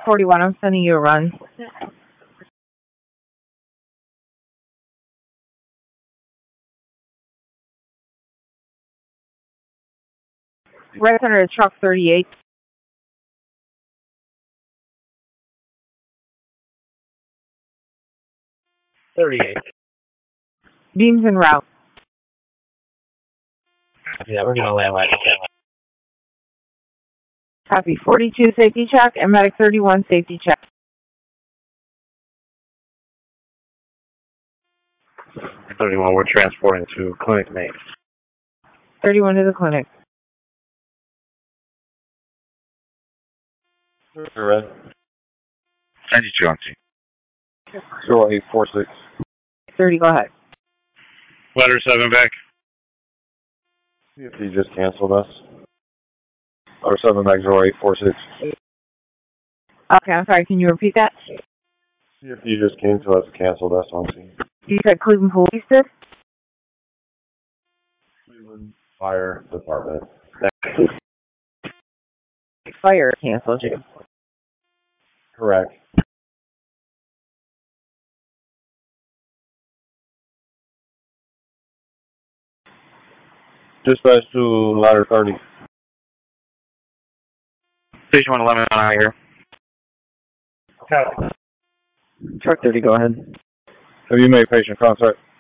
41, I'm sending you a run. Right under the truck 38. 38. Beams en route. Yeah, we're going to land right now. Copy. 42 safety check and medic 31 safety check. 31, we're transporting to clinic name. 31 to the clinic. Red. 92 on scene. 0846. 30, go ahead. Letter 7 back. See if he just canceled us. Letter 7 back 0846. Okay, I'm sorry, can you repeat that? See if he just came to us and canceled us on scene. You said Cleveland Police did? Cleveland Fire Department. Fire canceled you. Correct. Dispatch to ladder 30. Station 111 out here. Okay. Truck 30, go ahead. Have you made patient contact?